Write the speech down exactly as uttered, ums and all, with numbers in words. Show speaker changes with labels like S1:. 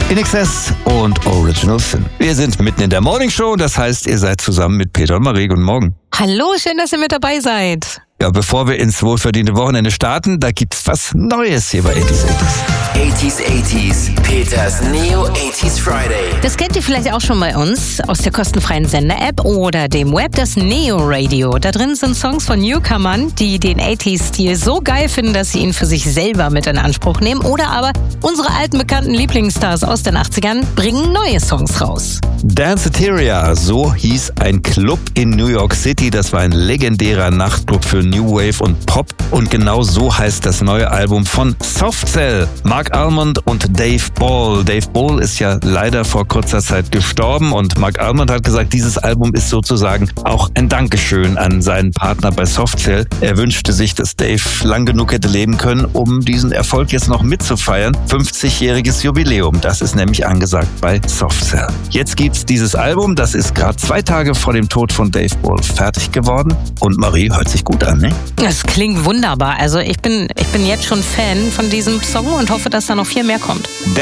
S1: In Excess und Original Sin. Wir sind mitten in der Morning Show, das heißt, ihr seid zusammen mit Peter und Marie. Guten Morgen.
S2: Hallo, schön, dass ihr mit dabei seid.
S1: Ja, bevor wir ins wohlverdiente Wochenende starten, da gibt's was Neues hier bei achtziger
S3: achtziger achtziger, Peters Neo achtziger Friday.
S2: Das kennt ihr vielleicht auch schon bei uns aus der kostenfreien Sender-App oder dem Web, das Neo Radio. Da drin sind Songs von Newcomern, die den achtziger-Stil so geil finden, dass sie ihn für sich selber mit in Anspruch nehmen. Oder aber unsere alten bekannten Lieblingsstars aus den achtzigern bringen neue Songs raus.
S1: Danceteria, so hieß ein Club in New York City. Das war ein legendärer Nachtclub für New Wave und Pop. Und genau so heißt das neue Album von Soft Cell. Mark Almond und Dave Ball. Dave Ball ist ja leider vor kurzer Zeit gestorben und Mark Almond hat gesagt, dieses Album ist sozusagen auch ein Dankeschön an seinen Partner bei Soft Cell. Er wünschte sich, dass Dave lang genug hätte leben können, um diesen Erfolg jetzt noch mitzufeiern. fünfzigjähriges Jubiläum, das ist nämlich angesagt bei Soft Cell. Jetzt gibt's dieses Album, das ist gerade zwei Tage vor dem Tod von Dave Ball fertig geworden und Marie hört sich gut an, ne?
S2: Das klingt wunderbar. Also ich bin, ich bin jetzt schon Fan von diesem Song und hoffe, dass da noch viel mehr kommt.